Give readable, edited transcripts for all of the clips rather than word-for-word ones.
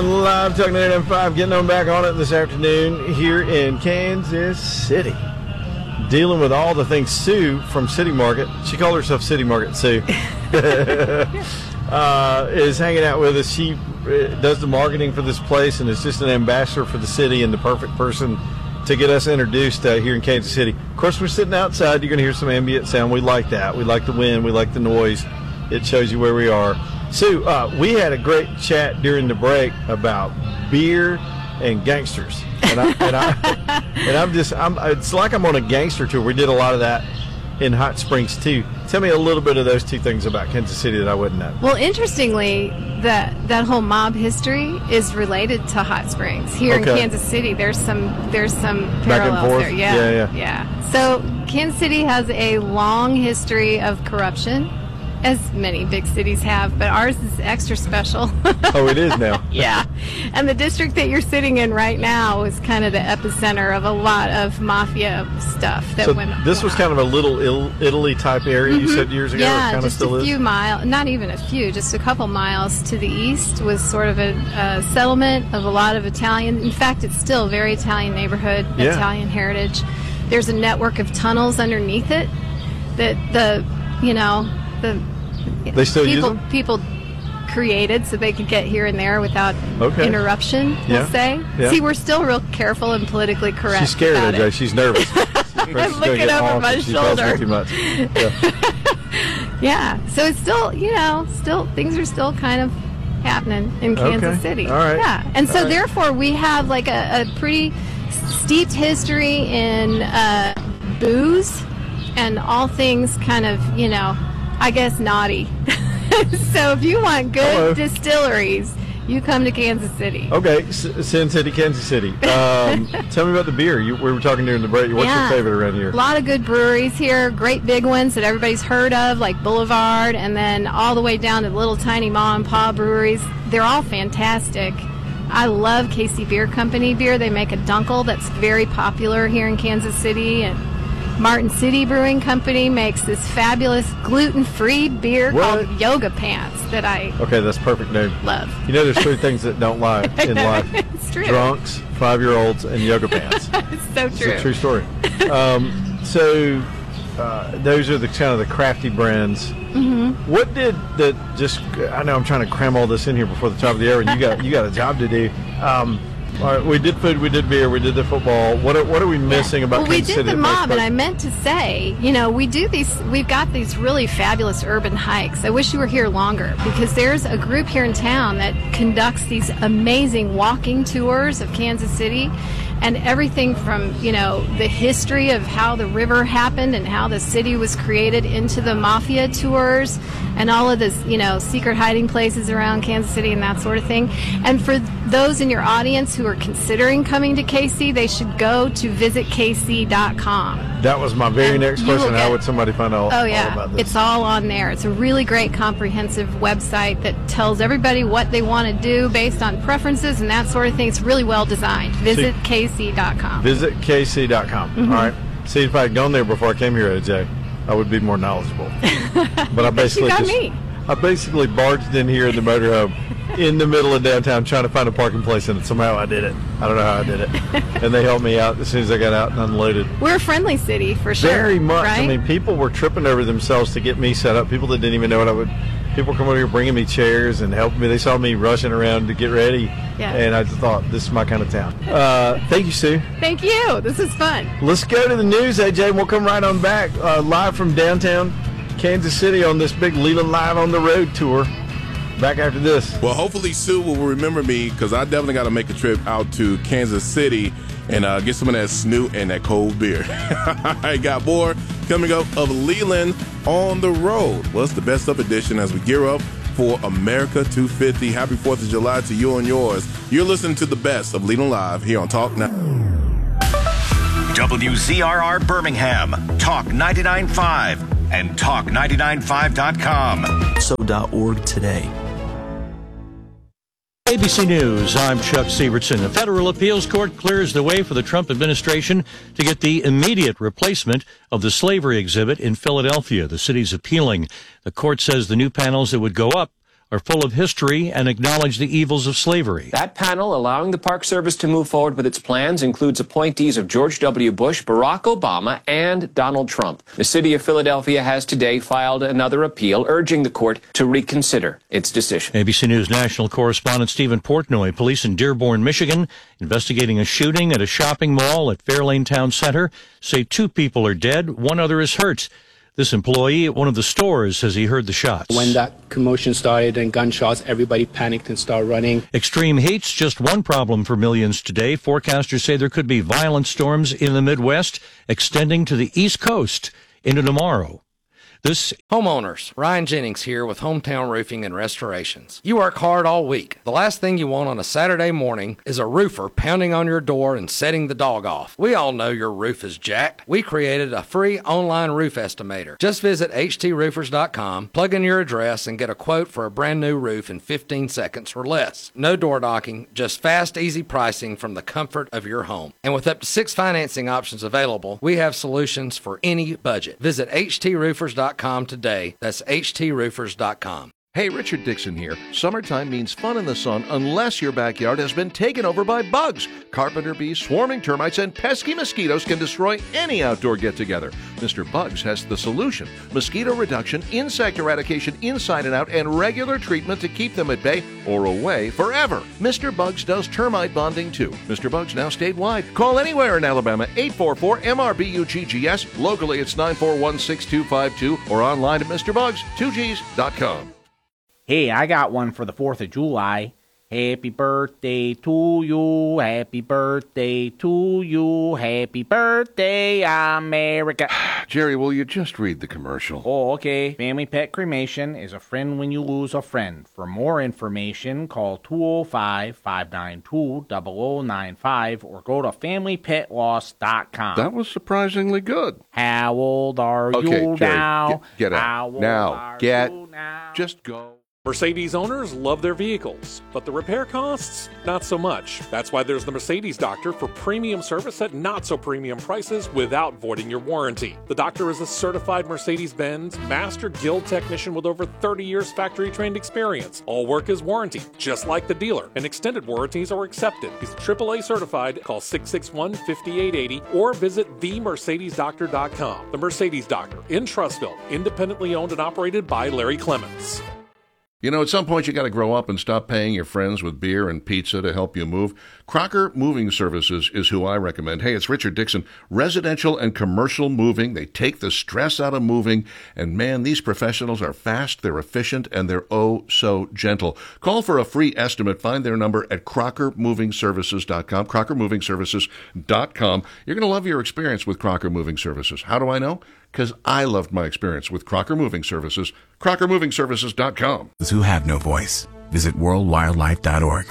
Live Talk 99.5, getting on back on it this afternoon here in Kansas City. Dealing with all the things. Sue from City Market, she called herself City Market Sue, is hanging out with us. She does the marketing for this place and is just an ambassador for the city and the perfect person to get us introduced here in Kansas City. Of course, we're sitting outside. You're going to hear some ambient sound. We like that. We like the wind. We like the noise. It shows you where we are. Sue, we had a great chat during the break about beer and gangsters. It's like I'm on a gangster tour. We did a lot of that in Hot Springs too. Tell me a little bit of those two things about Kansas City that I wouldn't know. Well, interestingly, that whole mob history is related to Hot Springs. Here in Kansas City, there's some parallels back and forth there. Yeah. So Kansas City has a long history of corruption, as many big cities have, but ours is extra special. Oh, it is now. Yeah. And the district that you're sitting in right now is kind of the epicenter of a lot of mafia stuff that went on. This was kind of a little Italy type area, you said years ago? Yeah, it kind just of still a few miles, not even a few, just a couple miles to the east was sort of a settlement of a lot of Italian. In fact, it's still a very Italian neighborhood, Italian heritage. There's a network of tunnels underneath it that they still use them? People created so they could get here and there without interruption, we'll say. Yeah. See, we're still real careful and politically correct. She's scared, AJ. She's nervous. I'm looking over my shoulder. Too much. Yeah. So it's still, things are still kind of happening in Kansas City. All right. Yeah. And so therefore we have like a pretty steeped history in booze and all things kind of, I guess naughty. So if you want good distilleries, you come to Kansas City. Okay, Sin City, Kansas City. Tell me about the beer. We were talking during the break. What's your favorite around here? A lot of good breweries here, great big ones that everybody's heard of, like Boulevard, and then all the way down to little tiny mom and pop breweries. They're all fantastic. I love KC Beer Company beer. They make a Dunkel that's very popular here in Kansas City, and Martin City Brewing Company makes this fabulous gluten-free beer called Yoga Pants that I that's perfect name. Love. There's three things that don't lie in life. It's true. Drunks, 5-year-olds, and yoga pants. It's so true. It's a true story. Those are the kind of the crafty brands. Mm-hmm. What did I know I'm trying to cram all this in here before the top of the hour, and you got a job to do. All right, we did food, we did beer, we did the football. What are we missing about Kansas City? We did the mob, and I meant to say, we've got these really fabulous urban hikes. I wish you were here longer, because there's a group here in town that conducts these amazing walking tours of Kansas City, and everything from, the history of how the river happened and how the city was created into the mafia tours and all of this, secret hiding places around Kansas City and that sort of thing. And for those in your audience who are considering coming to KC, they should go to visitkc.com. That was my very next question. How would somebody find out all about this? It's all on there. It's a really great comprehensive website that tells everybody what they want to do based on preferences and that sort of thing. It's really well designed. visitkc.com. Visitkc.com. Mm-hmm. All right. See, if I had gone there before I came here, AJ, I would be more knowledgeable. But I basically barged in here in the motorhome in the middle of downtown trying to find a parking place, and somehow I did it. I don't know how I did it. And they helped me out as soon as I got out and unloaded. We're a friendly city, for sure. Very much. Right? I mean, people were tripping over themselves to get me set up. People that didn't even know what I would. People come over here bringing me chairs and helping me. They saw me rushing around to get ready. Yeah. And I just thought, this is my kind of town. Thank you, Sue. Thank you. This is fun. Let's go to the news, AJ, and we'll come right on back. Live from downtown Kansas City on this big Leland Live on the Road tour. Back after this. Well, hopefully Sue will remember me, because I definitely got to make a trip out to Kansas City and get some of that snoot and that cold beer. I got more coming up of Leland on the Road. Well, it's the best of edition as we gear up for America 250. Happy 4th of July to you and yours. You're listening to the best of Leland Live here on Talk Now. WZRR Birmingham, Talk 99.5 and Talk995.com. So.org today. ABC News, I'm Chuck Sievertson. The federal appeals court clears the way for the Trump administration to get the immediate replacement of the slavery exhibit in Philadelphia. The city's appealing. The court says the new panels that would go up are full of history and acknowledge the evils of slavery. That panel allowing the Park Service to move forward with its plans includes appointees of George W. Bush, Barack Obama, and Donald Trump. The city of Philadelphia has today filed another appeal urging the court to reconsider its decision. ABC News national correspondent Stephen Portnoy. Police in Dearborn, Michigan, investigating a shooting at a shopping mall at Fairlane Town Center, say 2 people are dead, 1 other is hurt. This employee at one of the stores says he heard the shots. When that commotion started and gunshots, everybody panicked and started running. Extreme heat's just one problem for millions today. Forecasters say there could be violent storms in the Midwest extending to the East Coast into tomorrow. This Homeowners, Ryan Jennings here with Hometown Roofing and Restorations. You work hard all week. The last thing you want on a Saturday morning is a roofer pounding on your door and setting the dog off. We all know your roof is jacked. We created a free online roof estimator. Just visit htsroofers.com, plug in your address, and get a quote for a brand new roof in 15 seconds or less. No door knocking, just fast, easy pricing from the comfort of your home. And with up to 6 financing options available, we have solutions for any budget. Visit htsroofers.com today. That's htsroofers.com. Hey, Richard Dixon here. Summertime means fun in the sun unless your backyard has been taken over by bugs. Carpenter bees, swarming termites, and pesky mosquitoes can destroy any outdoor get-together. Mr. Bugs has the solution. Mosquito reduction, insect eradication inside and out, and regular treatment to keep them at bay or away forever. Mr. Bugs does termite bonding too. Mr. Bugs now statewide. Call anywhere in Alabama, 844-MRBUGGS. Locally, it's 941-6252 or online at MrBugs2Gs.com. Hey, I got one for the 4th of July. Happy birthday to you, happy birthday to you, happy birthday, America. Jerry, will you just read the commercial? Oh, okay. Family Pet Cremation is a friend when you lose a friend. For more information, call 205-592-0095 or go to FamilyPetLoss.com. That was surprisingly good. How old are you Jerry, now? Get out. How old Now, are get, you now? just go. Mercedes owners love their vehicles, but the repair costs, not so much. That's why there's the Mercedes Doctor for premium service at not so premium prices without voiding your warranty. The Doctor is a certified Mercedes-Benz Master Guild technician with over 30 years factory trained experience. All work is warranty, just like the dealer, and extended warranties are accepted. He's AAA certified. Call 661-5880 or visit themercedesdoctor.com. The Mercedes Doctor in Trussville, independently owned and operated by Larry Clements. You know, at some point you got to grow up and stop paying your friends with beer and pizza to help you move. Crocker Moving Services is who I recommend. Hey, it's Richard Dixon. Residential and commercial moving. They take the stress out of moving. And man, these professionals are fast, they're efficient, and they're oh so gentle. Call for a free estimate. Find their number at crockermovingservices.com, crockermovingservices.com. You're going to love your experience with Crocker Moving Services. How do I know? Because I loved my experience with Crocker Moving Services, crockermovingservices.com. Who have no voice. Visit worldwildlife.org.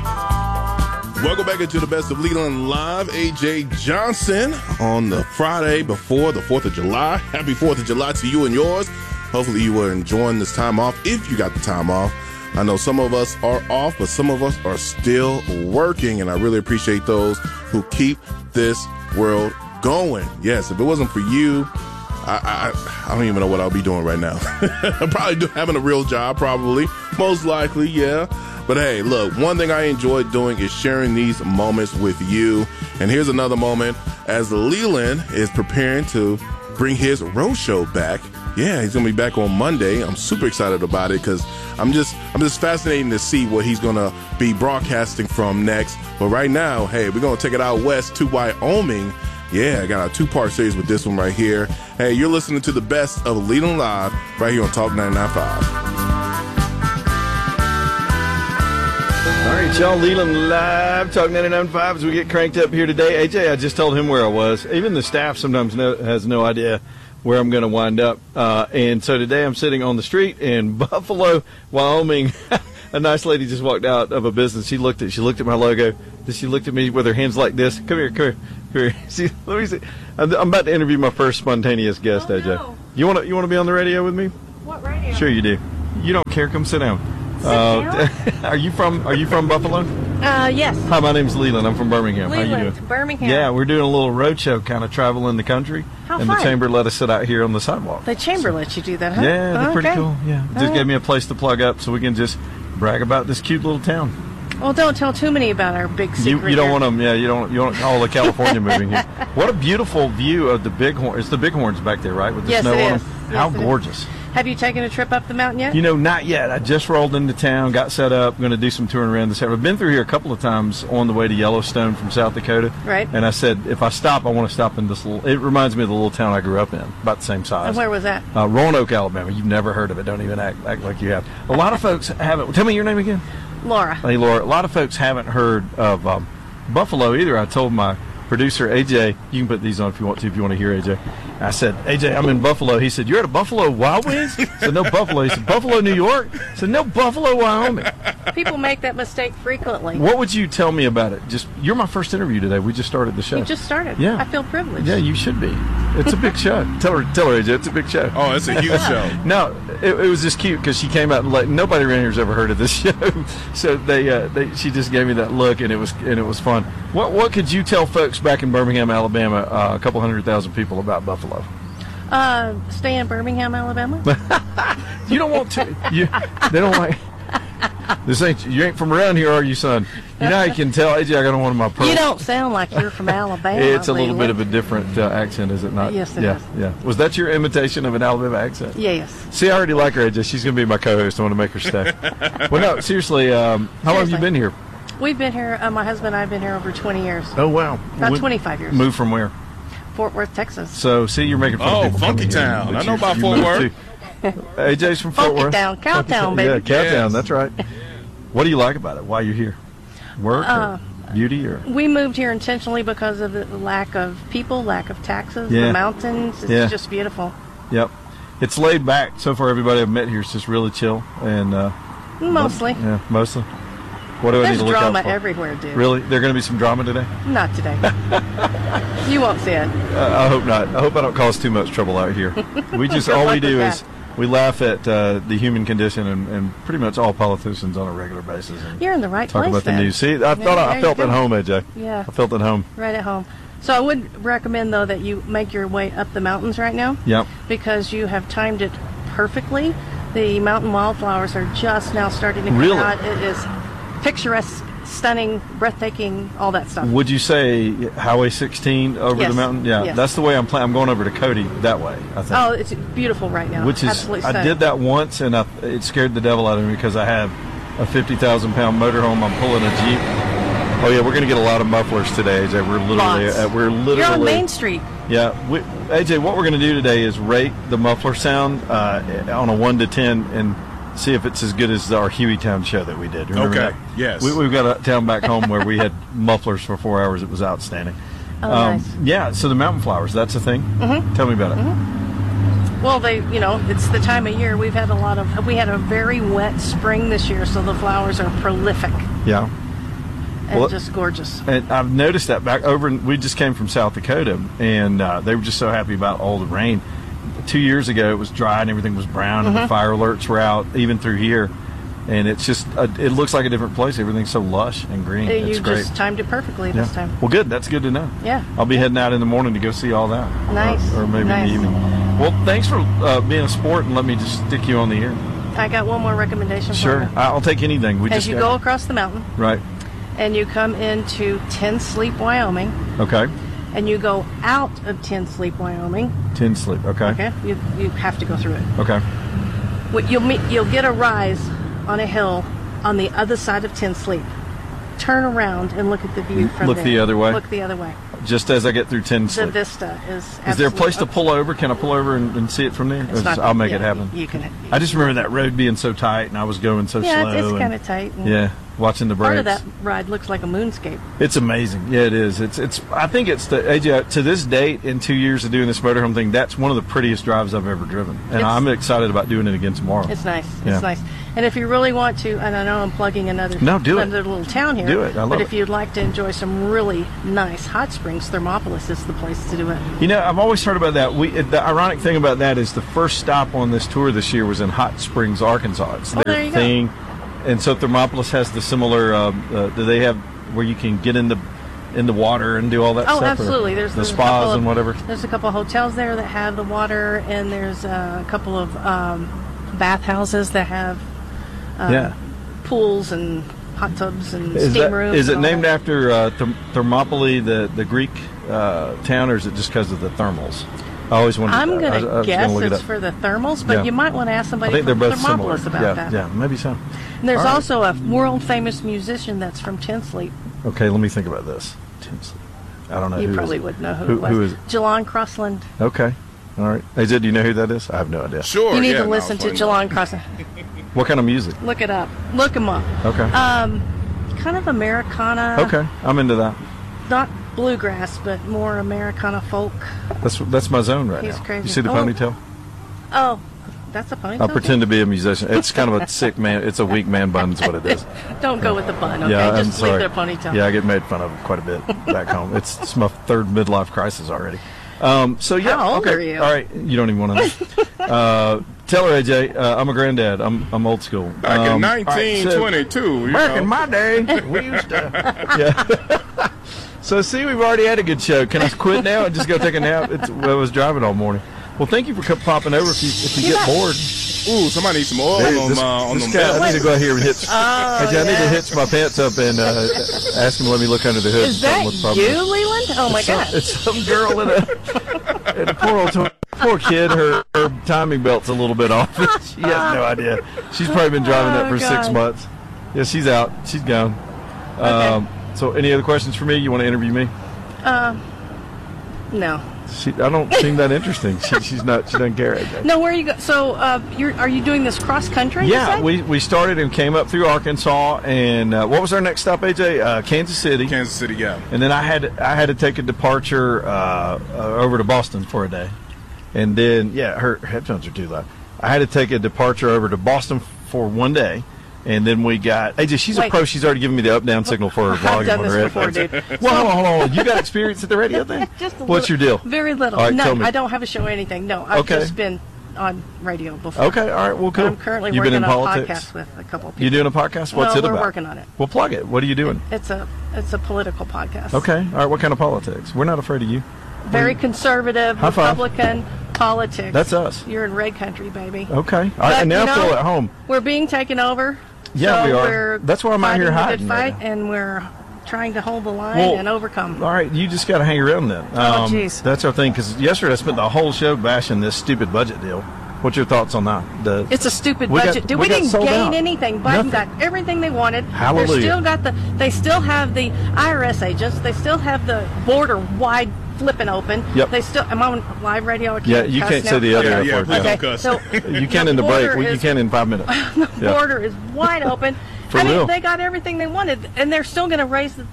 Welcome back into the Best of Leland Live. AJ Johnson on the Friday before the 4th of July. Happy 4th of July to you and yours. Hopefully you were enjoying this time off, if you got the time off. I know some of us are off, but some of us are still working, and I really appreciate those who keep this world going. Yes, if it wasn't for you, I don't even know what I'll be doing right now. I'm probably having a real job, probably. Most likely, yeah. But hey, look, one thing I enjoy doing is sharing these moments with you. And here's another moment as Leland is preparing to bring his road show back. Yeah, he's going to be back on Monday. I'm super excited about it because I'm just fascinated to see what he's going to be broadcasting from next. But right now, hey, we're going to take it out west to Wyoming. Yeah, I got a 2-part series with this one right here. Hey, you're listening to the Best of Leland Live right here on Talk 99.5. All right, y'all, Leland Live, Talk 99.5 as we get cranked up here today. AJ, I just told him where I was. Even the staff sometimes has no idea where I'm going to wind up. And so today I'm sitting on the street in Buffalo, Wyoming. A nice lady just walked out of a business. She looked at my logo. Then she looked at me with her hands like this. Come here. See, let me see. I'm about to interview my first spontaneous guest, AJ. No. You want to be on the radio with me? What radio? Sure you do. You don't care. Come sit down. Sit down? Are you from Buffalo? Yes. Hi, my name's Leland. I'm from Birmingham. How you Leland, doing? Birmingham. Yeah, we're doing a little road show, kind of traveling the country. How and fun. the chamber let us sit out here on the sidewalk. The chamber lets you do that, huh? Yeah, they're pretty Okay. cool. Yeah, just gave me a place to plug up so we can just brag about this cute little town. Well, don't tell too many about our big secret. You don't here. want them. Yeah, you don't all the California moving here. What a beautiful view of the Bighorn. It's the Bighorns back there, right? With the Yes, snow it on is. them. Yes, How it is. gorgeous. Have you taken a trip up the mountain yet? You know, not yet. I just rolled into town, got set up, going to do some touring around this area. I've been through here a couple of times on the way to Yellowstone from South Dakota. Right. And I said, if I stop, I want to stop in this little, it reminds me of the little town I grew up in, about the same size. And where was that? Roanoke, Alabama. You've never heard of it. Don't even act like you have. A lot of folks haven't. Tell me your name again. Laura. Hey, Laura. A lot of folks haven't heard of Buffalo either. I told my producer, AJ, you can put these on if you want to hear AJ. I said, AJ, I'm in Buffalo. He said, you're at a Buffalo Wild Wings? I said, no, Buffalo. He said, Buffalo, New York? I said, no, Buffalo, Wyoming. People make that mistake frequently. What would you tell me about it? You're my first interview today. We just started the show. You just started. Yeah. I feel privileged. Yeah, you should be. It's a big show. Tell her, AJ, it's a big show. Oh, it's a huge show. No, it was just cute because she came out and nobody around here's ever heard of this show, so she just gave me that look and it was fun. What could you tell folks back in Birmingham, Alabama, a couple 100,000 people about Buffalo? Stay in Birmingham, Alabama. You don't want to. They don't like. You ain't from around here, are you, son? You know how you can tell, AJ, I got on one of my pearls. You don't sound like you're from Alabama. It's a little Leland. bit of a different accent, is it not? Yes, it is. is. Yeah. Was that your imitation of an Alabama accent? Yes. See, I already like her, AJ. She's going to be my co-host. I want to make her stay. Well, no, seriously, how long have you been here? We've been here, my husband and I have been here over 20 years. Oh, wow. About 25 years. Moved from where? Fort Worth, Texas. So, see, you're making fun of people Funky coming here, Town. but I know you about Fort moved Worth. AJ's from Fort Funky Worth. Town, Cowtown, baby. Yeah, Cowtown, Yes. that's right. What do you like about it? Why you're here? Work or beauty or? We moved here intentionally because of the lack of people, lack of taxes, Yeah. the mountains. It's just beautiful. Yep. It's laid back. So far, everybody I've met here is just really chill. And Mostly. Yeah, mostly. What do I need There's to look drama out for? everywhere, dude. Really? There's going to be some drama today? Not today. You won't see it. I hope not. I hope I don't cause too much trouble out here. We just Good all luck we do with is we laugh at the human condition and pretty much all politicians on a regular basis. And You're in the right talk place about the then. news. See, I there felt you at go. home, AJ. Yeah. I felt at home. Right at home. So I would recommend, though, that you make your way up the mountains right now. Yep. Because you have timed it perfectly. The mountain wildflowers are just now starting to come Really? out. It is picturesque, stunning, breathtaking, all that stuff. Would you say Highway 16 over Yes. the mountain? Yeah, Yes. that's the way I'm planning. I'm going over to Cody that way, I think. Oh, it's beautiful right now. Which is, absolutely I stunning. did that once, and it scared the devil out of me because I have a 50,000-pound motorhome. I'm pulling a Jeep. Oh yeah, we're going to get a lot of mufflers today, AJ. We're literally. You're on Main Street. Yeah, AJ. What we're going to do today is rate the muffler sound on a 1 to 10 and see if it's as good as our Hueytown show that we did. Remember Okay. that? Yes. We've got a town back home where we had mufflers for 4 hours. It was outstanding. Oh, nice. Yeah. So the mountain flowers, that's a thing. Mhm. Tell me about it. Well, it's the time of year. We had a very wet spring this year, so the flowers are prolific Yeah. and Well, just gorgeous. And I've noticed that back over. We just came from South Dakota, and they were just so happy about all the rain. 2 years ago, it was dry and everything was brown, and the fire alerts were out even through here. And it's just, it looks like a different place. Everything's so lush and green. It's You great. just timed it perfectly this time. Well, good. That's good to know. Yeah. I'll be heading out in the morning to go see all that. Nice. Or maybe Nice. in the evening. Well, thanks for being a sport and let me just stick you on the air. I got one more recommendation for Sure. you. I'll take anything. As you go across the mountain Right. and you come into Ten Sleep, Wyoming, Okay. and you go out of Ten Sleep, Wyoming. 10 sleep. Okay. Okay, you have to go through it. Okay. You'll get a rise on a hill on the other side of Ten Sleep. Turn around and look at the view from Look there. the other way? Look the other way. Just as I get through 10 The sleep. vista is. Is there a place to absolutely- pull over? Can I pull over and see it from there? It's not- I'll make yeah, it happen. You can. I just remember that road being so tight and I was going so Yeah, slow. it's and- kind of tight. and Yeah, watching the brakes. Part of that ride looks like a moonscape. It's amazing. Yeah, it is. It's. I think it's the AJ to this date in 2 years of doing this motorhome thing. That's one of the prettiest drives I've ever driven, and It's- I'm excited about doing it again tomorrow. It's nice. Yeah. It's nice. And if you really want to, and I know I'm plugging another do it. little town here. Do it. I love But it. if you'd like to enjoy some really nice hot springs, Thermopolis is the place to do it. You know, I've always heard about that. The ironic thing about that is the first stop on this tour this year was in Hot Springs, Arkansas. It's Oh, their there you go. thing. And so Thermopolis has the similar. Do they have where you can get in the water and do all that stuff? Oh, absolutely. There's the spas and whatever. There's a couple of hotels there that have the water, and there's a couple of bathhouses that have pools and hot tubs and steam rooms. Is it named after Thermopylae, the Greek town, or is it just because of the thermals? I always wondered. I'm going to guess it's it's for the thermals, but you might want to ask somebody I think from they're both Thermopolis similar. about that. Yeah, maybe so. And there's All right. also a world-famous musician that's from Tinsley. Okay, let me think about this. Tinsley. I don't know. You who probably is it? would know who it was. Who is it? Jalon Crossland. Okay. All right. Hey, do you know who that is? I have no idea. Sure. You need to listen to Jalon Crossland. What kind of music? Look it up. Look him up. Okay. Kind of Americana. Okay, I'm into that. Not bluegrass, but more Americana folk. That's my zone right He's now. crazy. You see the Oh. ponytail? Oh, that's a ponytail. I pretend to be a musician. It's kind of a sick man. It's a weak man bun is what it is. Don't go with the bun, okay? Yeah, I'm Just sorry. leave their ponytail. Yeah, I get made fun of quite a bit back home. It's my third midlife crisis already. So yeah, How old okay. are you? All right, you don't even want to know. Tell her, AJ, I'm a granddad. I'm old school. Back in all right, 1922. back in my day, we used to. Yeah. So see, we've already had a good show. Can I quit now and just go take a nap? I was driving all morning. Well, thank you for popping over. If you get bored. Ooh, somebody needs some oil on them guy, belts. I need to go out here and hitch. Oh, I need to hitch my pants up and ask him to let me look under the hood. Is that you, Leland? Oh, my God. It's some girl in a poor kid. Her timing belt's a little bit off. She has no idea. She's probably been driving that for 6 months. Yeah, she's out. She's gone. Okay. So, any other questions for me? You want to interview me? No. I don't seem that interesting. She doesn't care. No, where are you go? So, are you doing this cross country? Yeah, we started and came up through Arkansas, and what was our next stop, AJ? Kansas City. Kansas City, yeah. And then I had to take a departure over to Boston for a day, and then her headphones are too loud. I had to take a departure over to Boston for one day. And then we got AJ. She's a pro. She's already given me the up-down signal for her volume I've done on her this before, headphones. dude. Well, hold on. You got experience at the radio thing? Just a What's little, your deal? Very little. All right, tell None. me. I don't have a show or anything. No, I've Okay. just been on radio before. Okay, all right. Well, cool. I'm currently You've working been in on politics? a podcast with a couple of people. You doing a podcast? What's well, it we're about? working on it. Well, plug it. What are you doing? It's a political podcast. Okay. All right. What kind of politics? We're not afraid of you. Very conservative, High five. Republican politics. That's us. You're in red country, baby. Okay. All right. But, And now I feel at home. We're being taken over. Yeah, so we are. We're That's why I'm out here fighting the hiding good right fight, and we're trying to hold the line Well, and overcome. All right. You just got to hang around then. Oh, jeez. That's our thing. Because yesterday I spent the whole show bashing this stupid budget deal. What's your thoughts on that? It's a stupid We got- budget. we got didn't sold gain out. anything. Biden Nothing. got everything they wanted. Hallelujah. They still have the IRS agents. They still have the border wide flipping open. Yep. They still. I'm on live radio. I Yeah, you cuss can't now. say the other Okay. F word. please Yeah. don't cuss. So You can in the break. border You is- can in 5 minutes. the Yeah. border is wide open. For I mean, real. they got everything they wanted, and they're still going to raise the.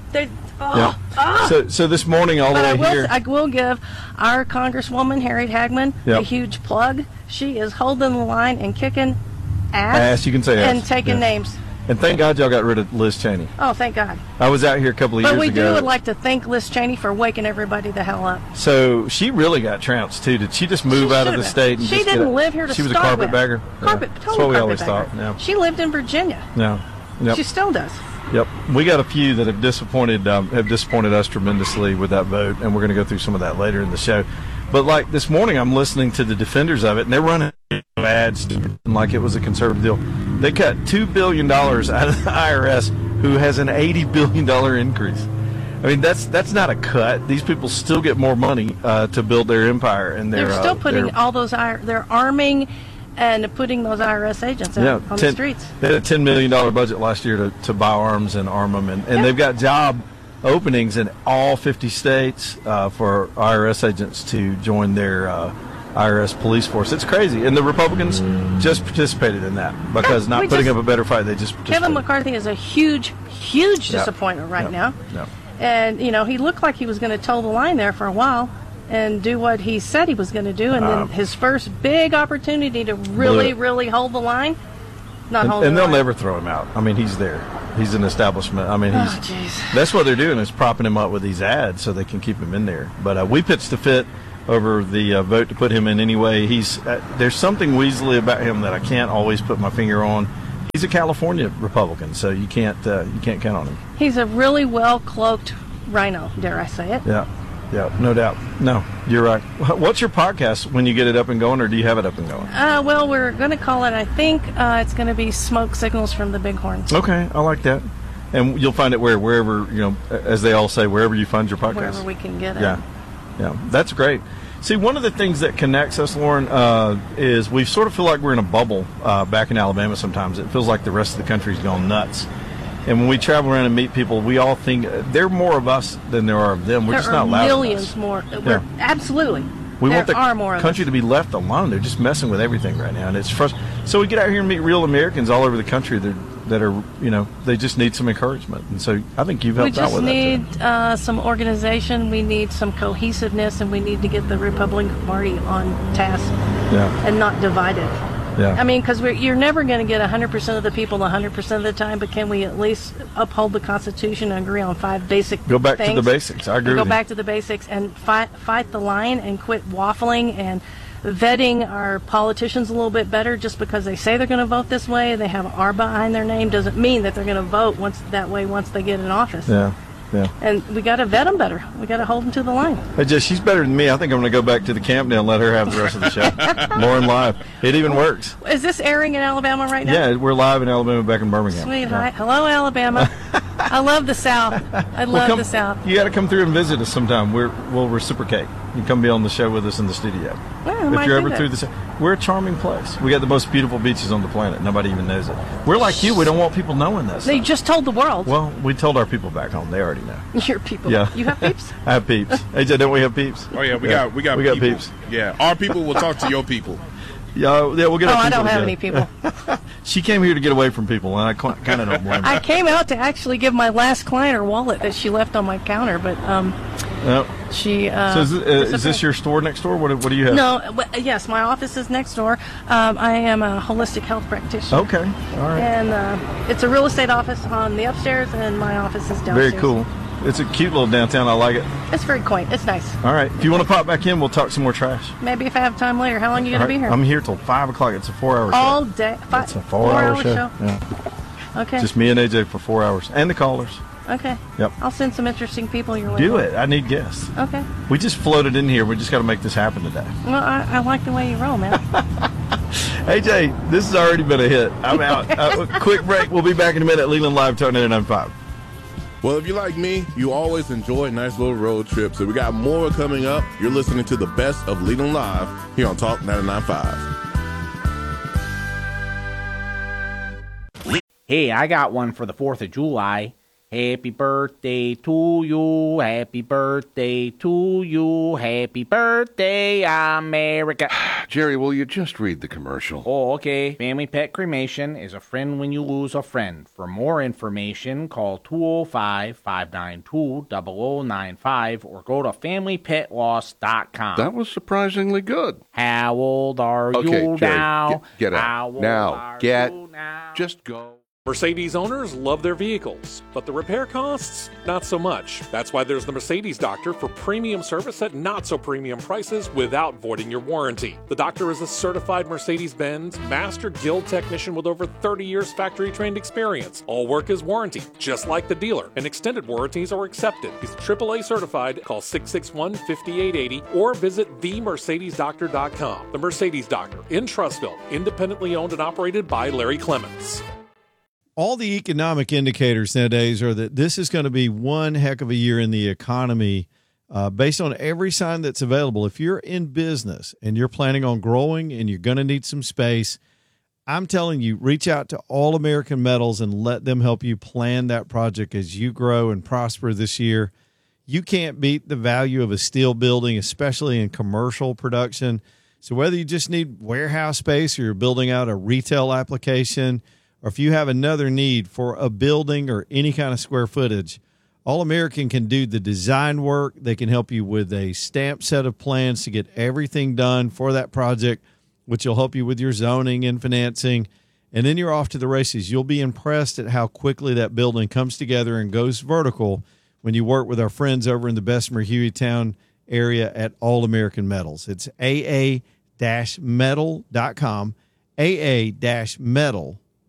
Yeah. So this morning all the But way here. I will give our Congresswoman Harriet Hagman Yep. a huge plug. She is holding the line and kicking ass. Ass, you can say ass. And taking Yeah. names. And thank God y'all got rid of Liz Cheney. Oh, thank God. I was out here a couple of But years we ago. would like to thank Liz Cheney for waking everybody the hell up. So she really got trounced too. Did she just move out of the should've. state? And She just didn't get live here to She was a start with. carpetbagger. Carpet, Yeah. total That's what we always carpetbagger. thought. Yeah. She lived in Virginia. No. Yep. She still does. Yep. We got a few that have disappointed us tremendously with that vote, and we're going to go through some of that later in the show. But like this morning, I'm listening to the defenders of it, and they're running ads like it was a conservative deal. They cut $2 billion out of the IRS, who has an $80 billion increase. I mean, that's not a cut. These people still get more money to build their empire, and They're still putting all those. They're arming and putting those IRS agents out on the streets. They had a $10 million budget last year to buy arms and arm them, and they've got job openings in all 50 states for IRS agents to join their IRS police force. It's crazy, and the Republicans just participated in that because not putting up a better fight. They just participated. Kevin McCarthy is a huge disappointment right now. Yep. And, he looked like he was going to toe the line there for a while and do what he said he was going to do. And then his first big opportunity to really hold the line, not holding and the they'll line. never throw him out. I mean, he's there. He's an establishment. I mean, that's what they're doing is propping him up with these ads so they can keep him in there. But we pitched a fit over the vote to put him in anyway. There's something weaselly about him that I can't always put my finger on. He's a California Republican, so you can't count on him. He's a really well-cloaked rhino, dare I say it. Yeah, no doubt. No, you're right. What's your podcast when you get it up and going, or do you have it up and going? Well, we're going to call it, I think it's going to be Smoke Signals from the Bighorn. Okay, I like that. And you'll find it wherever, as they all say, wherever you find your podcast. Wherever we can get it. Yeah, that's great. See, one of the things that connects us, Lauren, is we sort of feel like we're in a bubble back in Alabama sometimes. It feels like the rest of the country's gone nuts. And when we travel around and meet people, we all think there are more of us than there are of them. We're just not loud enough. Millions more. Absolutely. We want the country to be left alone. They're just messing with everything right now, and it's frustrating. So we get out here and meet real Americans all over the country that are, they just need some encouragement. And so I think you've helped out with that. We just need some organization. We need some cohesiveness, and we need to get the Republican Party on task and not divided. Yeah. I mean, because you're never going to get 100% of the people 100% of the time, but can we at least uphold the Constitution and agree on 5 basic things? Go back to the basics. I agree with you. Go back to the basics and fight the line and quit waffling and vetting our politicians a little bit better. Just because they say they're going to vote this way, they have R behind their name, doesn't mean that they're going to vote once they get in office. Yeah. And we got to vet them better. We got to hold them to the line. Hey, Jess, she's better than me. I think I'm going to go back to the camp now and let her have the rest of the show. Lauren live. It even works. Is this airing in Alabama right now? Yeah, we're live in Alabama back in Birmingham. Sweet. Hi. Hello, Alabama. I love the South. I love the South. You got to come through and visit us sometime. We'll reciprocate. You come be on the show with us in the studio. Well, if you're ever through the we're a charming place. We got the most beautiful beaches on the planet. Nobody even knows it. We're like you. We don't want people knowing this. They just told the world. Well, we told our people back home. They already know. Your people. Yeah. You have peeps? I have peeps. AJ, don't we have peeps? Oh yeah, we got people. Peeps. Yeah, our people will talk to your people. Yeah, we'll get. I don't have any people. She came here to get away from people, and I kind of don't blame her. I came out to actually give my last client her wallet that she left on my counter, but she. So is this your store next door? What do you have? No, yes, my office is next door. I am a holistic health practitioner. Okay, all right. And it's a real estate office on the upstairs, and my office is downstairs. Very cool. It's a cute little downtown. I like it. It's very quaint. It's nice. All right. If you want to pop back in, we'll talk some more trash. Maybe if I have time later. How long are you going to be here? I'm here till 5 o'clock. It's a 4-hour show. All day? It's a 4-hour show. Yeah. Okay. Just me and AJ for 4 hours. And the callers. Okay. Yep. I'll send some interesting people your way. Do it. I need guests. Okay. We just floated in here. We just got to make this happen today. Well, I like the way you roll, man. AJ, this has already been a hit. I'm out. Quick break. We'll be back in a minute. Leland Live, Talk 99.5. Well, if you're like me, you always enjoy nice little road trips. So we got more coming up. You're listening to the best of Leland Live here on Talk 99.5. Hey, I got one for the 4th of July. Happy birthday to you, happy birthday to you, happy birthday, America. Jerry, will you just read the commercial? Oh, okay. Family Pet Cremation is a friend when you lose a friend. For more information, call 205-592-0095 or go to FamilyPetLoss.com. That was surprisingly good. How old are you Jerry, now? Get out. How old now. are Get. you now? Just go. Mercedes owners love their vehicles, but the repair costs, not so much. That's why there's the Mercedes Doctor for premium service at not so premium prices without voiding your warranty. The Doctor is a certified Mercedes-Benz Master Guild technician with over 30 years factory-trained experience. All work is warranted, just like the dealer, and extended warranties are accepted. He's AAA certified. Call 661-5880 or visit themercedesdoctor.com. The Mercedes Doctor in Trussville, independently owned and operated by Larry Clements. All the economic indicators nowadays are that this is going to be one heck of a year in the economy based on every sign that's available. If you're in business and you're planning on growing and you're going to need some space, I'm telling you, reach out to All American Metals and let them help you plan that project as you grow and prosper this year. You can't beat the value of a steel building, especially in commercial production. So whether you just need warehouse space or you're building out a retail application, or if you have another need for a building or any kind of square footage, All American can do the design work. They can help you with a stamped set of plans to get everything done for that project, which will help you with your zoning and financing. And then you're off to the races. You'll be impressed at how quickly that building comes together and goes vertical when you work with our friends over in the Bessemer Hueytown area at All American Metals. It's aa-metal.com, aa-metal.com.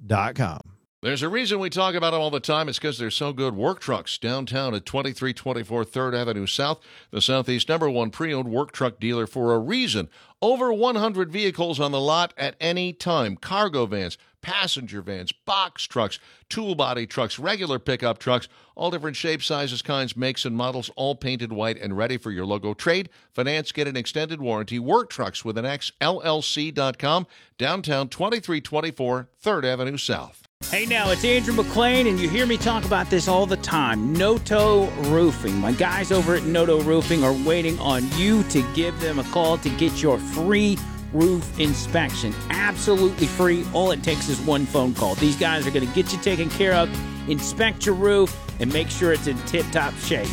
worktrucks.com. There's a reason we talk about them all the time. It's because they're so good. Work Trucks, downtown at 2324 3rd Avenue South, the Southeast #1 pre-owned work truck dealer for a reason. Over 100 vehicles on the lot at any time. Cargo vans, passenger vans, box trucks, tool body trucks, regular pickup trucks, all different shapes, sizes, kinds, makes, and models, all painted white and ready for your logo. Trade, finance, get an extended warranty. Work Trucks with an X, LLC.com, downtown 2324 3rd Avenue South. Hey now, it's Andrew McLean, and you hear me talk about this all the time. Noto Roofing. My guys over at Noto Roofing are waiting on you to give them a call to get your free roof inspection. Absolutely free. All it takes is one phone call. These guys are going to get you taken care of, inspect your roof, and make sure it's in tip-top shape.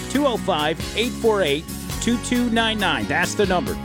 205-848-2299. That's the number.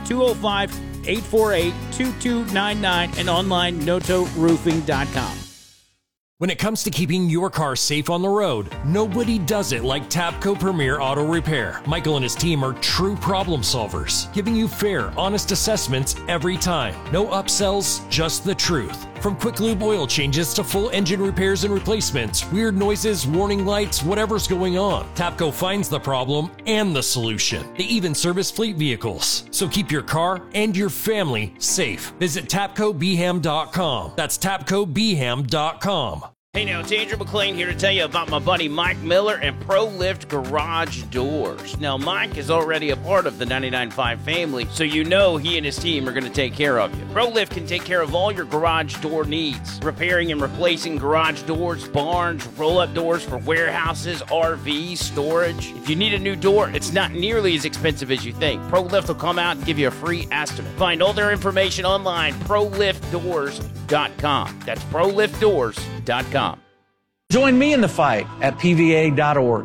205-848-2299 and online notoroofing.com. When it comes to keeping your car safe on the road, nobody does it like Tapco Premier Auto Repair. Michael and his team are true problem solvers, giving you fair, honest assessments every time. No upsells, just the truth. From quick lube oil changes to full engine repairs and replacements, weird noises, warning lights, whatever's going on, Tapco finds the problem and the solution. They even service fleet vehicles. So keep your car and your family safe. Visit TapcoBeham.com. That's TapcoBeham.com. Hey now, it's Andrew McLean here to tell you about my buddy Mike Miller and ProLift Garage Doors. Now, Mike is already a part of the 99.5 family, so you know he and his team are going to take care of you. ProLift can take care of all your garage door needs, repairing and replacing garage doors, barns, roll-up doors for warehouses, RVs, storage. If you need a new door, it's not nearly as expensive as you think. ProLift will come out and give you a free estimate. Find all their information online, ProLiftDoors.com. That's ProLiftDoors.com. Join me in the fight at PVA.org.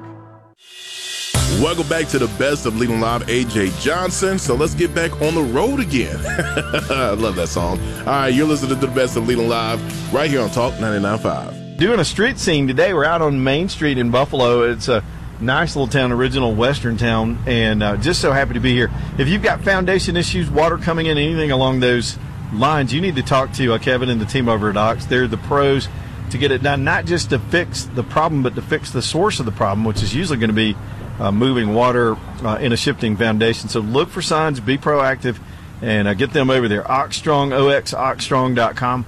Welcome back to the best of Leland Live, AJ Johnson. So let's get back on the road again. I love that song. All right, you're listening to the best of Leland Live right here on Talk 99.5. Doing a street scene today. We're out on Main Street in Buffalo. It's a nice little town, original Western town, and just so happy to be here. If you've got foundation issues, water coming in, anything along those lines, you need to talk to Kevin and the team over at Ox. They're the pros to get it done, not just to fix the problem, but to fix the source of the problem, which is usually going to be moving water in a shifting foundation. So look for signs, be proactive, and get them over there. Oxstrong, oxstrong.com,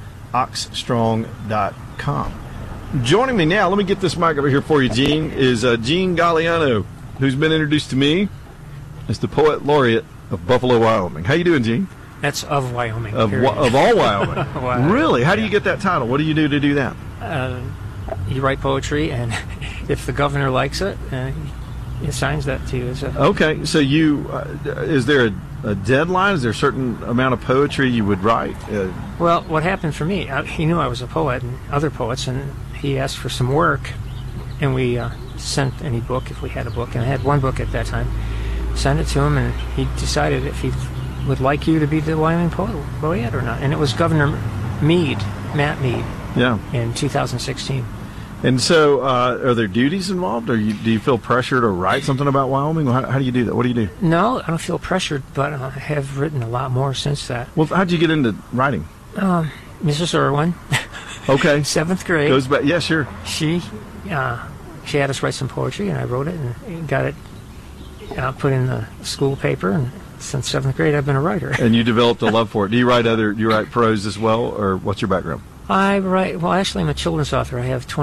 oxstrong.com. Joining me now, let me get this mic over here for you, Gene, is Gene Galliano, who's been introduced to me as the Poet Laureate of Buffalo, Wyoming. How you doing, Gene? That's of Wyoming. Of all Wyoming. Wow. Really? How do you get that title? What do you do to do that? You write poetry, and if the governor likes it, he assigns that to you. Okay, so you is there a deadline? Is there a certain amount of poetry you would write? Well, what happened for me, he knew I was a poet and other poets, and he asked for some work, and we sent any book, if we had a book, and I had one book at that time, sent it to him, and he decided if he would like you to be the Wyoming Poet Laureate or not. And it was Governor Meade, Matt Meade, in 2016. And so are there duties involved, or do you feel pressure to write something about Wyoming? How do you do that? What do you do? No, I don't feel pressured, but I have written a lot more since that. Well, how'd you get into writing? Mrs. Irwin. Okay. 7th grade. Goes back. Yeah, sure. She had us write some poetry, and I wrote it and got it put in the school paper, and since 7th grade I've been a writer. And you developed a love for it. Do you write prose as well, or what's your background? I write, well, actually I'm a children's author. I have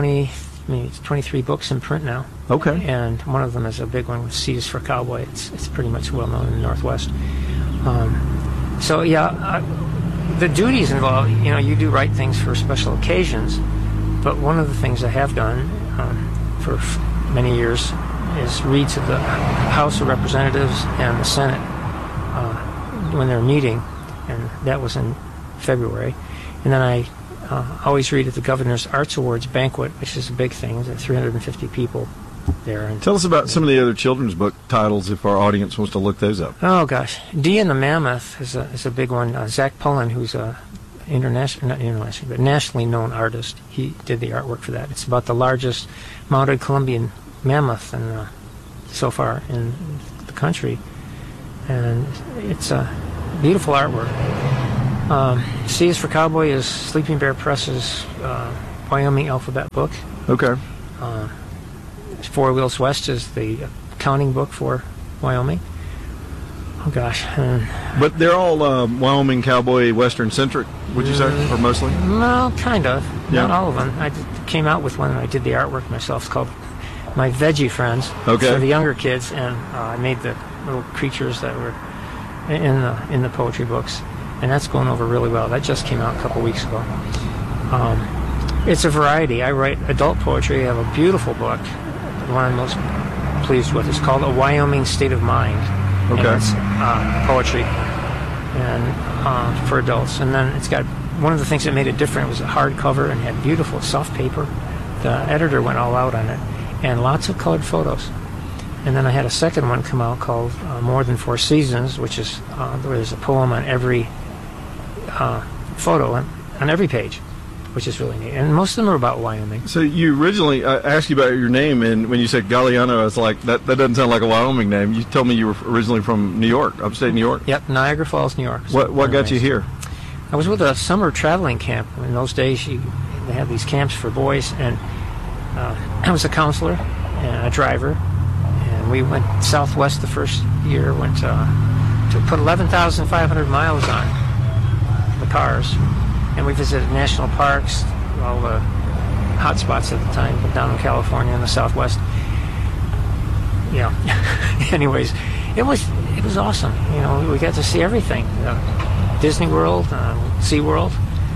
23 books in print now. Okay. And one of them is a big one with C is for Cowboy. It's pretty much well known in the Northwest. The duties involved, you do write things for special occasions, but one of the things I have done for many years is read to the House of Representatives and the Senate when they're meeting, and that was in February. And then I always read at the Governor's Arts Awards banquet, which is a big thing. There's 350 people there. And tell us about some of the other children's book titles if our audience wants to look those up. Oh gosh, Dee and the Mammoth is a big one. Zach Pullen, who's a nationally known artist, he did the artwork for that. It's about the largest mounted Columbian mammoth so far in the country, and it's a beautiful artwork. C is for Cowboy is Sleeping Bear Press's Wyoming alphabet book. Okay. Four Wheels West is the accounting book for Wyoming. Oh gosh. But they're all Wyoming cowboy western centric, would you say, or mostly? Well, kind of. Yeah. Not all of them. I came out with one and I did the artwork myself. It's called My Veggie Friends. Okay. For the younger kids, and I made the little creatures that were in the poetry books, and that's going over really well. That just came out a couple weeks ago. It's a variety. I write adult poetry. I have a beautiful book. The one I'm most pleased with is called A Wyoming State of Mind. Okay. And it's poetry and for adults. And then it's got one of the things that made it different was a hardcover and had beautiful soft paper. The editor went all out on it, and lots of colored photos. And then I had a second one come out called More Than Four Seasons, which is where there's a poem on every photo on every page, which is really neat. And most of them are about Wyoming. So you originally asked you about your name, and when you said Galliano, I was like, that doesn't sound like a Wyoming name. You told me you were originally from New York, upstate New York. Yep, Niagara Falls, New York. What got you here? I was with a summer traveling camp. In those days, they had these camps for boys, and I was a counselor and a driver. And we went southwest the first year, went to put 11,500 miles on the cars. And we visited national parks, all the hot spots at the time, down in California in the Southwest. Yeah. Anyways, it was awesome. You know, we got to see everything: Disney World, SeaWorld,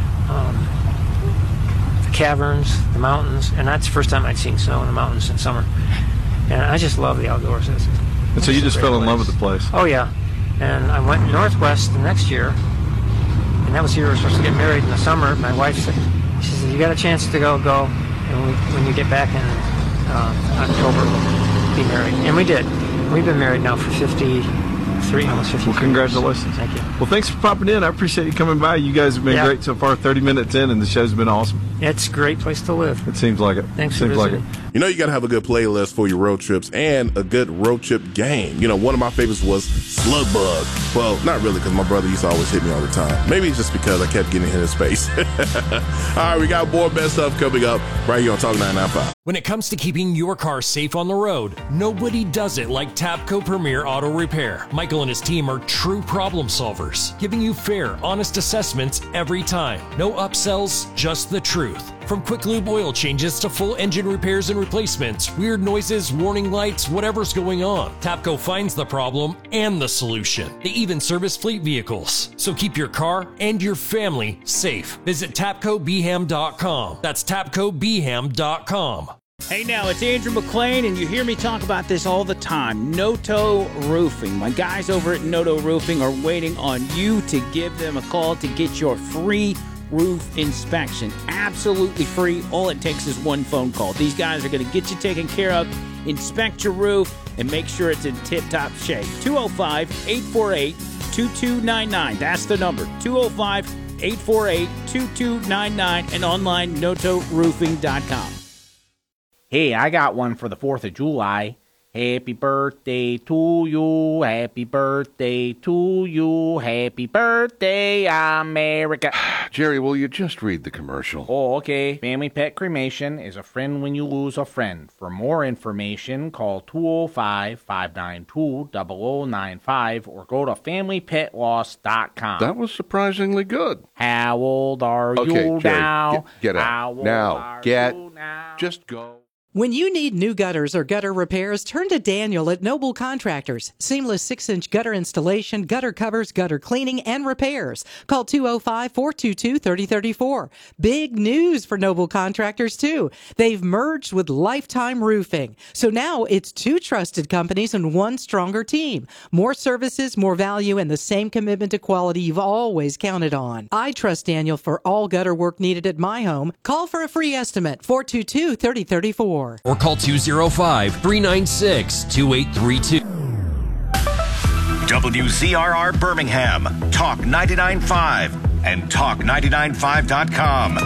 the caverns, the mountains, and that's the first time I'd seen snow in the mountains in summer. And I just love the outdoors. And so you just fell in love with the place. Oh yeah. And I went northwest the next year. And that was the year we were supposed to get married in the summer. My wife said, she said, you got a chance to go. And when you get back in October, we'll be married. And we did. We've been married now for 53, almost 50 years. Well, congratulations. Thank you. Well, thanks for popping in. I appreciate you coming by. You guys have been great so far, 30 minutes in, and the show's been awesome. It's a great place to live. It seems like it. Thanks for visiting. You know, you got to have a good playlist for your road trips and a good road trip game. You know, one of my favorites was Slug Bug. Well, not really, because my brother used to always hit me all the time. Maybe it's just because I kept getting hit in space. All right, we got more best stuff coming up right here on Talk 995. When it comes to keeping your car safe on the road, nobody does it like Tapco Premier Auto Repair. Michael and his team are true problem solvers, giving you fair, honest assessments every time. No upsells, just the truth. From quick lube oil changes to full engine repairs and replacements, weird noises, warning lights, whatever's going on, Tapco finds the problem and the solution. They even service fleet vehicles. So keep your car and your family safe. Visit TapcoBham.com. That's TapcoBham.com. Hey now, it's Andrew McLean, and you hear me talk about this all the time. Noto Roofing. My guys over at Noto Roofing are waiting on you to give them a call to get your free roof inspection. Absolutely free. All it takes is one phone call. These guys are going to get you taken care of, inspect your roof, and make sure it's in tip-top shape. 205-848-2299. That's the number. 205-848-2299 and online notoroofing.com. Hey, I got one for the 4th of July. Happy birthday to you, happy birthday to you, happy birthday, America. Jerry, will you just read the commercial? Oh, okay. Family Pet Cremation is a friend when you lose a friend. For more information, call 205-592-0095 or go to FamilyPetLoss.com. That was surprisingly good. How old are you Jerry, now? Get out. How old Now, are get. you now? Just go. When you need new gutters or gutter repairs, turn to Daniel at Noble Contractors. Seamless 6-inch gutter installation, gutter covers, gutter cleaning, and repairs. Call 205-422-3034. Big news for Noble Contractors, too. They've merged with Lifetime Roofing. So now it's two trusted companies and one stronger team. More services, more value, and the same commitment to quality you've always counted on. I trust Daniel for all gutter work needed at my home. Call for a free estimate, 422-3034. Or call 205-396-2832. WZRR Birmingham, Talk 99.5 and Talk995.com.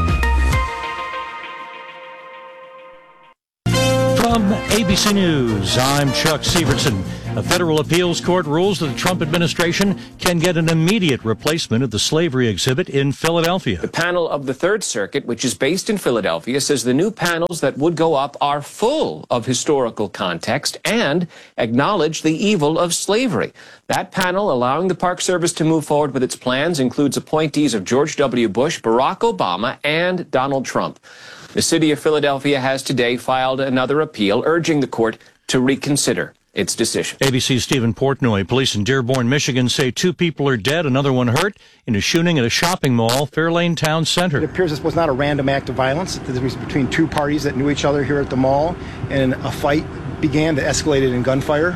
From ABC News, I'm Chuck Severson. A federal appeals court rules that the Trump administration can get an immediate replacement of the slavery exhibit in Philadelphia. The panel of the Third Circuit, which is based in Philadelphia, says the new panels that would go up are full of historical context and acknowledge the evil of slavery. That panel, allowing the Park Service to move forward with its plans, includes appointees of George W. Bush, Barack Obama, and Donald Trump. The city of Philadelphia has today filed another appeal urging the court to reconsider its decision. ABC's Stephen Portnoy. Police in Dearborn, Michigan say 2 people are dead, another one hurt in a shooting at a shopping mall, Fairlane Town Center. It appears this was not a random act of violence. This was between 2 parties that knew each other here at the mall, and a fight began that escalated in gunfire.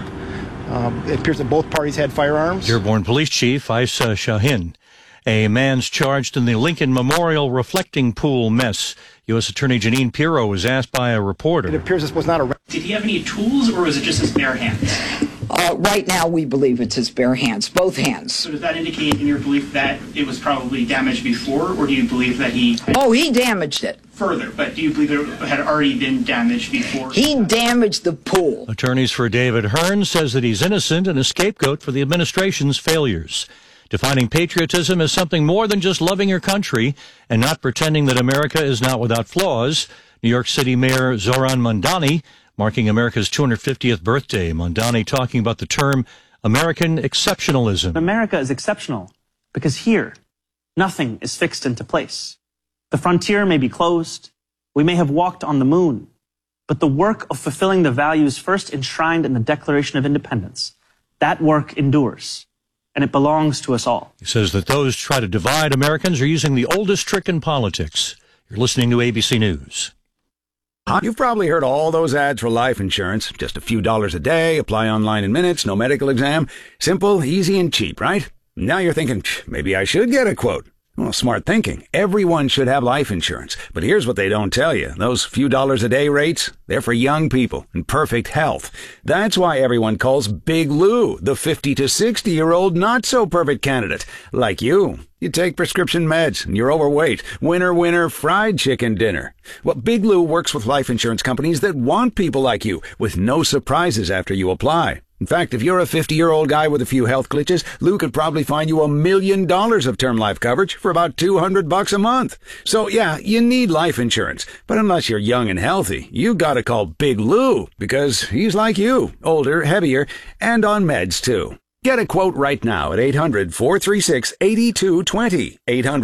It appears that both parties had firearms. Dearborn Police Chief Isa Shahin. A man's charged in the Lincoln Memorial reflecting pool mess. U.S. Attorney Jeanine Pirro was asked by a reporter. It appears this was not a... Did he have any tools, or was it just his bare hands? Right now, we believe it's his bare hands, both hands. So does that indicate in your belief that it was probably damaged before, or do you believe that he... He damaged it. Further, but do you believe it had already been damaged before? He damaged the pool. Attorneys for David Hearn says that he's innocent and a scapegoat for the administration's failures. Defining patriotism as something more than just loving your country and not pretending that America is not without flaws, New York City Mayor Zohran Mamdani marking America's 250th birthday. Mamdani talking about the term American exceptionalism. America is exceptional because here, nothing is fixed into place. The frontier may be closed. We may have walked on the moon. But the work of fulfilling the values first enshrined in the Declaration of Independence, that work endures. And it belongs to us all. He says that those who try to divide Americans are using the oldest trick in politics. You're listening to ABC News. You've probably heard all those ads for life insurance. Just a few dollars a day, apply online in minutes, no medical exam. Simple, easy, and cheap, right? Now you're thinking, maybe I should get a quote. Well, smart thinking. Everyone should have life insurance. But here's what they don't tell you. Those few dollars a day rates, they're for young people in perfect health. That's why everyone calls Big Lou the 50 to 60-year-old not-so-perfect candidate. Like you. You take prescription meds and you're overweight. Winner, fried chicken dinner. Well, Big Lou works with life insurance companies that want people like you with no surprises after you apply. In fact, if you're a 50-year-old guy with a few health glitches, Lou could probably find you $1 million of term life coverage for about $200 a month. So yeah, you need life insurance. But unless you're young and healthy, you gotta call Big Lou because he's like you, older, heavier, and on meds too. Get a quote right now at 800-436-8220,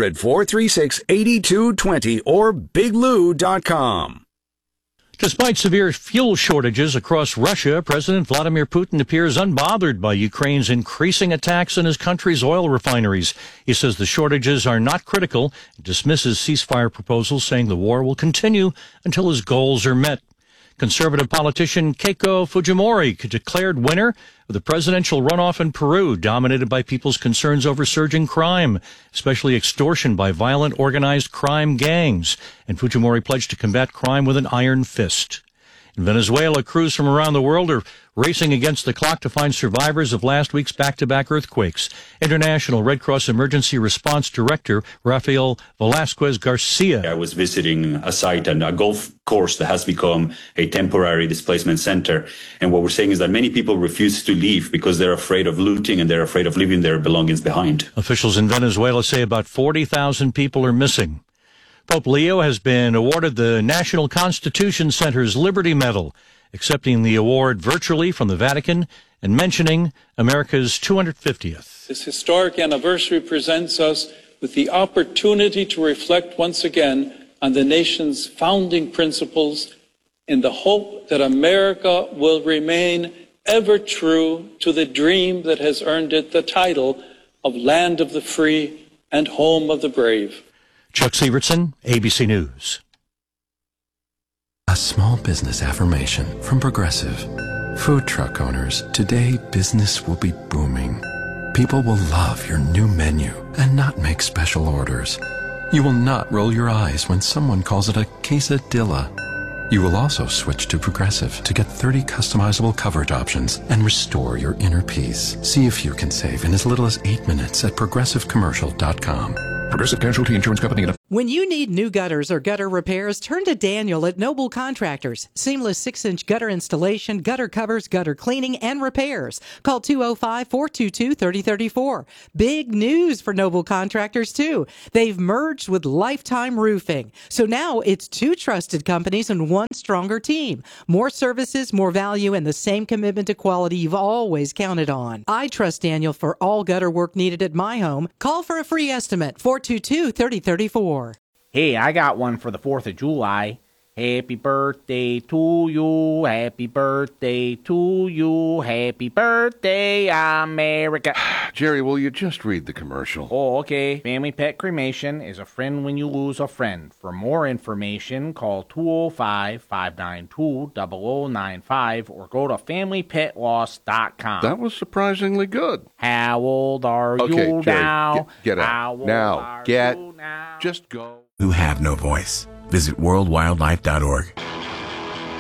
800-436-8220, or biglou.com. Despite severe fuel shortages across Russia, President Vladimir Putin appears unbothered by Ukraine's increasing attacks on his country's oil refineries. He says the shortages are not critical and dismisses ceasefire proposals, saying the war will continue until his goals are met. Conservative politician Keiko Fujimori declared winner of the presidential runoff in Peru, dominated by people's concerns over surging crime, especially extortion by violent organized crime gangs. And Fujimori pledged to combat crime with an iron fist. In Venezuela, crews from around the world are racing against the clock to find survivors of last week's back-to-back earthquakes. International Red Cross Emergency Response Director Rafael Velasquez Garcia. I was visiting a site and a golf course that has become a temporary displacement center. And what we're saying is that many people refuse to leave because they're afraid of looting and they're afraid of leaving their belongings behind. Officials in Venezuela say about 40,000 people are missing. Pope Leo has been awarded the National Constitution Center's Liberty Medal, accepting the award virtually from the Vatican and mentioning America's 250th. This historic anniversary presents us with the opportunity to reflect once again on the nation's founding principles in the hope that America will remain ever true to the dream that has earned it the title of Land of the Free and Home of the Brave. Chuck Sievertson, ABC News. A small business affirmation from Progressive. Food truck owners, today business will be booming. People will love your new menu and not make special orders. You will not roll your eyes when someone calls it a quesadilla. You will also switch to Progressive to get 30 customizable coverage options and restore your inner peace. See if you can save in as little as 8 minutes at ProgressiveCommercial.com. Progressive Casualty Insurance Company. When you need new gutters or gutter repairs, turn to Daniel at Noble Contractors. Seamless 6-inch gutter installation, gutter covers, gutter cleaning, and repairs. Call 205-422-3034. Big news for Noble Contractors, too. They've merged with Lifetime Roofing. So now it's two trusted companies and one stronger team. More services, more value, and the same commitment to quality you've always counted on. I trust Daniel for all gutter work needed at my home. Call for a free estimate, 422-3034. Hey, I got one for the 4th of July. Happy birthday to you, happy birthday to you, happy birthday, America. Jerry, will you just read the commercial? Oh, okay. Family Pet Cremation is a friend when you lose a friend. For more information, call 205-592-0095 or go to FamilyPetLoss.com. That was surprisingly good. How old are you Jerry, now? Get out. How old Now. are Get. you now? Just go. Who have no voice. Visit worldwildlife.org.